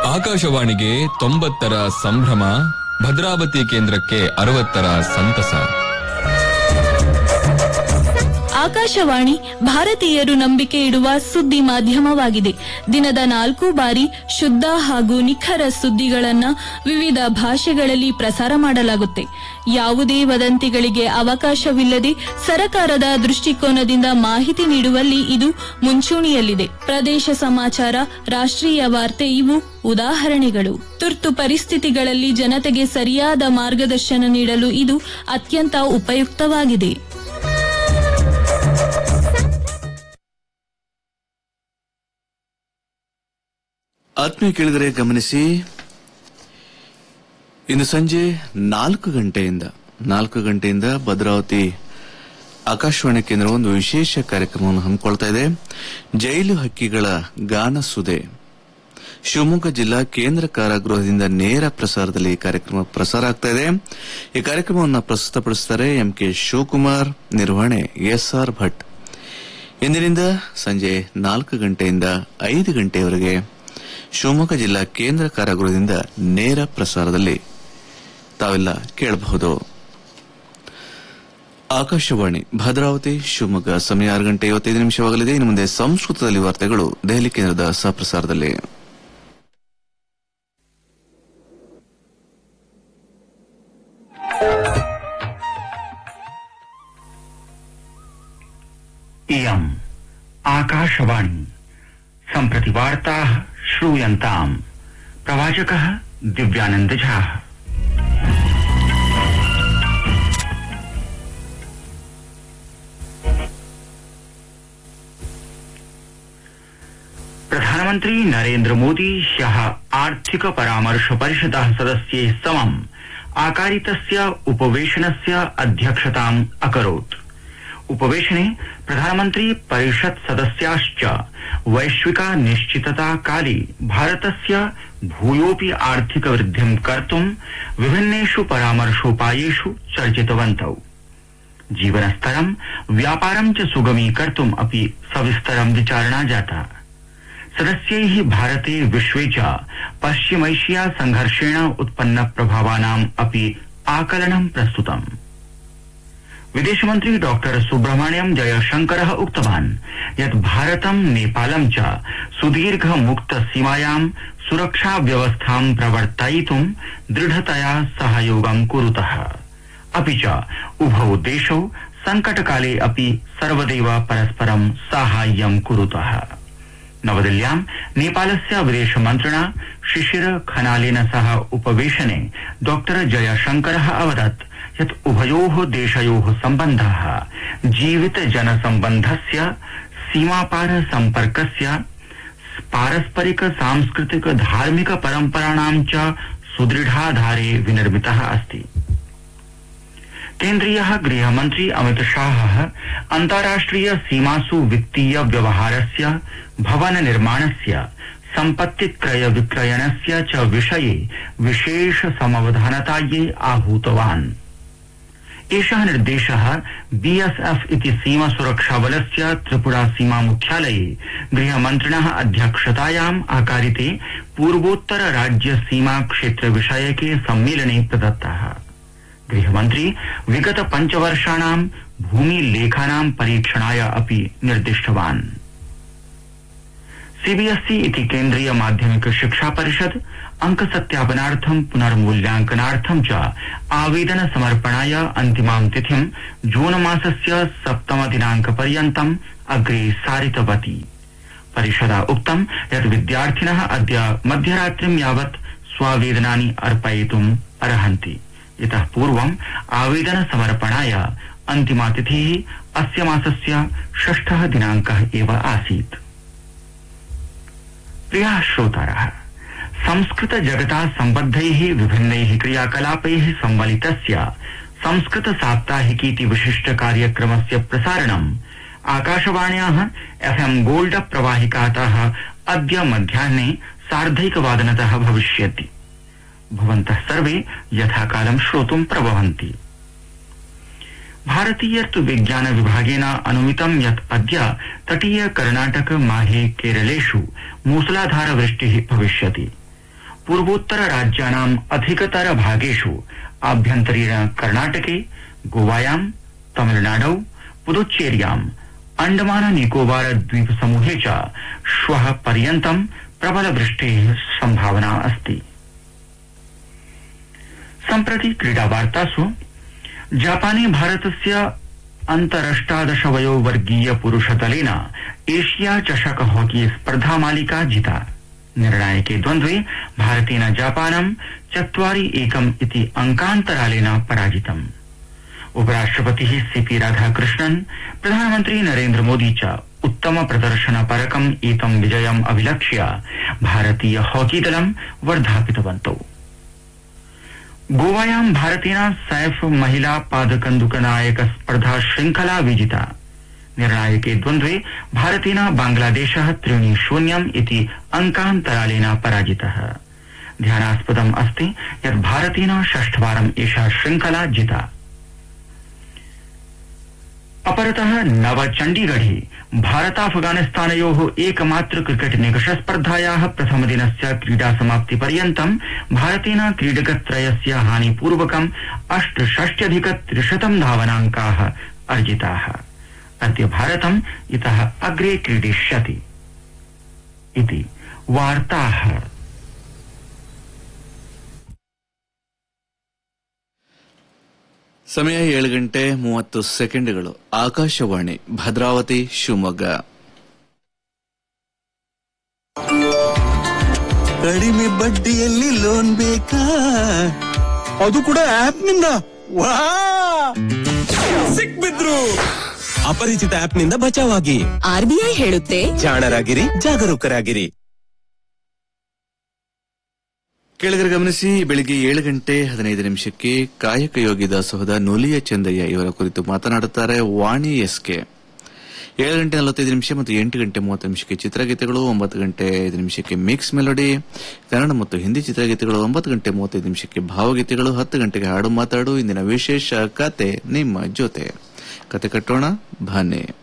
ಆಕಾಶವಾಣಿಗೆ 90ರ ಸಂಭ್ರಮ, ಭದ್ರಾವತಿ ಕೇಂದ್ರಕ್ಕೆ 60ರ ಸಂತಸ. ಆಕಾಶವಾಣಿ ಭಾರತೀಯರು ನಂಬಿಕೆ ಇಡುವ ಸುದ್ದಿ ಮಾಧ್ಯಮವಾಗಿದೆ. ದಿನದ 4 ಬಾರಿ ಶುದ್ಧ ಹಾಗೂ ನಿಖರ ಸುದ್ದಿಗಳನ್ನ ವಿವಿಧ ಭಾಷೆಗಳಲ್ಲಿ ಪ್ರಸಾರ ಮಾಡಲಾಗುತ್ತೆ. ಯಾವುದೇ ವದಂತಿಗಳಿಗೆ ಅವಕಾಶವಿಲ್ಲದೆ ಸರಕಾರದ ದೃಷ್ಟಿಕೋನದಿಂದ ಮಾಹಿತಿ ನೀಡುವಲ್ಲಿ ಇದು ಮುಂಚೂಣಿಯಲ್ಲಿದೆ. ಪ್ರದೇಶ ಸಮಾಚಾರ, ರಾಷ್ಟ್ರೀಯ ವಾರ್ತೆ ಇವು ಉದಾಹರಣೆಗಳು. ತುರ್ತು ಪರಿಸ್ಥಿತಿಗಳಲ್ಲಿ ಜನತೆಗೆ ಸರಿಯಾದ ಮಾರ್ಗದರ್ಶನ ನೀಡಲು ಇದು ಅತ್ಯಂತ ಉಪಯುಕ್ತವಾಗಿದೆ. ಆತ್ಮೀಯ ಕೇಳಿದರೆ ಗಮನಿಸಿ, ಇಂದು ಸಂಜೆ 4 ಗಂಟೆಯಿಂದ ಭದ್ರಾವತಿ ಆಕಾಶವಾಣಿ ಕೇಂದ್ರ ಒಂದು ವಿಶೇಷ ಕಾರ್ಯಕ್ರಮವನ್ನು ಹಮ್ಮಿಕೊಳ್ತಾ ಇದೆ. ಜೈಲು ಹಕ್ಕಿಗಳ ಗಾನ ಸುದೆ. ಶಿವಮೊಗ್ಗ ಜಿಲ್ಲಾ ಕೇಂದ್ರ ಕಾರಾಗೃಹದಿಂದ ನೇರ ಪ್ರಸಾರದಲ್ಲಿ ಈ ಕಾರ್ಯಕ್ರಮ ಪ್ರಸಾರ ಆಗ್ತಾ ಇದೆ. ಈ ಕಾರ್ಯಕ್ರಮವನ್ನು ಪ್ರಸ್ತುತಪಡಿಸುತ್ತಾರೆ ಎಂಕೆ ಶಿವಕುಮಾರ್, ನಿರ್ವಹಣೆ ಎಸ್ಆರ್ ಭಟ್. ಇಂದಿನಿಂದ ಸಂಜೆ 4 ಗಂಟೆಯಿಂದ 5 ಗಂಟೆಯವರೆಗೆ ಶಿವಮೊಗ್ಗ ಜಿಲ್ಲಾ ಕೇಂದ್ರ ಕಾರಾಗೃಹದಿಂದ ನೇರ ಪ್ರಸಾರದಲ್ಲಿ ತಾವೆಲ್ಲ ಕೇಳಬಹುದು. ಆಕಾಶವಾಣಿ ಭದ್ರಾವತಿ ಶಿವಮೊಗ್ಗ, ಸಮಯ 6 ಗಂಟೆ 25 ನಿಮಿಷವಾಗಲಿದೆ. ಇನ್ನು ಮುಂದೆ ಸಂಸ್ಕೃತದಲ್ಲಿ ವಾರ್ತೆಗಳು ದೆಹಲಿ ಕೇಂದ್ರದ ಸಹಪ್ರಸಾರದಲ್ಲಿ. इयम् आकाशवाणी सम्प्रति वार्ताः श्रूयन्ताम्. प्रवाचकः दिव्यानन्द झा. प्रधानमन्त्री नरेन्द्र मोदी ह्यः आर्थिक परामर्श परिषदः सदस्यैः समम् आकारितस्य उपवेशनस्य अध्यक्षताम् अकरोत्. उपवेशने प्रधानमन्त्री परिषत् सदस्याश्च वैश्विका निश्चितता काले भारतस्य भूयोऽपि आर्थिक वृद्धिं कर्तुं विभिन्नेषु परामर्शोपायेषु चर्चितवन्तौ. जीवनस्तरं, व्यापारं च सुगमीकर्तुम् अपि सविस्तरं विचारणा जाता. सदस्यैः भारते विश्वे च पश्चिमैशिया संघर्षेण उत्पन्न प्रभावानाम् अपि आकलनं प्रस्तुतम्. विदेशमन्त्री डॉक्टर सुब्रह्मण्यम जयशंकरः उक्तवान् यत् भारतं नेपालं च सुदीर्घ मुक्त सीमायां सुरक्षा व्यवस्थां प्रवर्तयितुं दृढतया सहयोगं कुरुतः. अपि च उभौ देशौ संकटकाले अपि सर्वदैव परस्परं साहाय्यं कुरुतः. नवदिल्ल्यां नेपालस्य विदेशमन्त्रिणा शिशिर खनालेन सह उपवेशने डॉक्टर जयशंकरः अवदत् यत् उभयोः देशयोः सम्बन्धाः जीवित जनसम्बन्धस्य, सीमापार सम्पर्कस्य, पारस्परिक सांस्कृतिक धार्मिक परम्पराणां च सुदृढाधारे विनिर्मितः अस्ति. केन्द्रीयः गृहमन्त्री अमित शाहः अन्ताराष्ट्रिय सीमासु वित्तीय व्यवहारस्य, भवन निर्माणस्य, सम्पत्ति क्रय विक्रयणस्य च विषये विशेष समवधानतायै आहूतवान्. एषः निर्देशः बीएसएफ इति सीमा सुरक्षा बलस्य त्रिपुरा सीमा मुख्यालये गृहमन्त्रिणः अध्यक्षतायाम् आकारिते पूर्वोत्तर राज्य सीमा क्षेत्र विषयके सम्मेलने प्रदत्तः. गृहमन्त्री विगत 5 वर्षाणां भूमि लेखानां परीक्षणाय अपि निर्दिष्टवान्. सीबीएसई इति केन्द्रीय माध्यमिक शिक्षा परिषद अंक सत्यापनार्थं पुनर्मूल्यांकनार्थं च आवेदन समर्पणाय अन्तिमां तिथिं जून मासस्य 7 दिनाङ्कपर्यन्तम् अग्रे सारितवती. परिषदा उक्तं यत् विद्यार्थिनः अद्य मध्यरात्रिं यावत् स्वावेदनानि अर्पयितुम् अर्हन्ति. इतः पूर्वम् आवेदन समर्पणाय अन्तिमा तिथिः अस्य मासस्य 6 दिनाङ्कः एव आसीत्. प्रियाः श्रोतारः, संस्कृत जगता सम्बद्धैः विभिन्नैः क्रियाकलापैः सम्वलितस्य संस्कृत साप्ताहिकीति विशिष्ट कार्यक्रमस्य प्रसारणम् आकाशवाण्याः एफएम गोल्ड प्रवाहिकातः अद्य मध्याह्ने 1:30 भविष्यति. भवन्तः सर्वे यथाकालं श्रोतुं प्रभवन्ति. भारतीय ऋतुविज्ञान विभागेन अनुमितं यत् अद्य तटीय कर्णाटक माहे केरलेषु मूसलाधार वृष्टिः भविष्यति. पूर्वोत्तर राज्यानाम् अधिकतर भागेषु आभ्यन्तरीण कर्णाटके, गोवायां, तमिलनाडौ, पुदुच्चेर्याम्, अंडमान निकोबार द्वीप समूहे च श्वः पर्यन्तं प्रबल वृष्टेः सम्भावना अस्ति। सम्प्रति क्रीडावार्तासु जापाने भारतस्य अन्तरष्टादश वयोवर्गीय पुरुषदलेन एशिया चषक हॉकी स्पर्धा मालिका जिता। निर्णायके द्वन्द्वे भारतेन जापानं 4-1 इति अंकान्तरालेन पराजितम्। उपराष्ट्रपतिः सीपी राधाकृष्णन्, प्रधानमन्त्री नरेन्द्र मोदी च उत्तम प्रदर्शन परकम् एतं विजयम् अभिलक्ष्य भारतीय हॉकी दलं वर्धापितवन्तौ। गोवायां भारतेन सैफ महिला पादकन्दुकनायक स्पर्धा श्रृंखला विजिता। निर्णायके द्वन्द्वे भारतेन बांग्लादेशः 3-0 इति अंकान्तरालेन पराजितः। ध्यानास्पदम् अस्ति यत् भारतेन षष्ठवारम् एषा श्रृंखला जिता। अपरतः नवचण्डीगढे भारताफगानिस्तानयोः एकमात्र क्रिकेट निकष स्पर्धायाः प्रथमदिनस्य क्रीडा समाप्तिपर्यन्तं भारतेन क्रीडकत्रयस्य हानिपूर्वकम् 68,300 धावनाङ्काः अर्जिताः। अद्य भारतम् इतः अग्रे क्रीडिष्यति इति वार्ताः। ಸಮಯ 7:30 ಆಕಾಶವಾಣಿ ಭದ್ರಾವತಿ ಶಿವಮೊಗ್ಗ. ಕಡಿಮೆ ಬಡ್ಡಿಯಲ್ಲಿ ಲೋನ್ ಬೇಕಾ? ಅದು ಕೂಡ ಆಪ್ ನಿಂದ? ವಾ, ಸಿಕ್ಬಿದ್ರು. ಅಪರಿಚಿತ ಆಪ್ ನಿಂದ ಬಚಾವಾಗಿ. RBI ಹೇಳುತ್ತೆ, ಜಾಣರಾಗಿರಿ, ಜಾಗರೂಕರಾಗಿರಿ. ಕೇಳಿದರೆ ಗಮನಿಸಿ, ಬೆಳಿಗ್ಗೆ 7:15 ಕಾಯಕ ಯೋಗಿ ದಾಸೋಹದ ನುಲಿಯ ಚಂದಯ್ಯ ಇವರ ಕುರಿತು ಮಾತನಾಡುತ್ತಾರೆ ವಾಣಿ SK. 7:45 ಮತ್ತು 8:30 ಚಿತ್ರಗೀತೆಗಳು, 9:05 ಮಿಕ್ಸ್ ಮೆಲೋಡಿ, ಕನ್ನಡ ಮತ್ತು ಹಿಂದಿ ಚಿತ್ರಗೀತೆಗಳು, 9:35 ಭಾವಗೀತೆಗಳು, 10 ಗಂಟೆಗೆ ಹಾಡು ಮಾತಾಡು. ಇಂದಿನ ವಿಶೇಷ ಕತೆ ನಿಮ್ಮ ಜೊತೆ. ಕತೆ ಕಟ್ಟೋಣ ಬನ್ನಿ.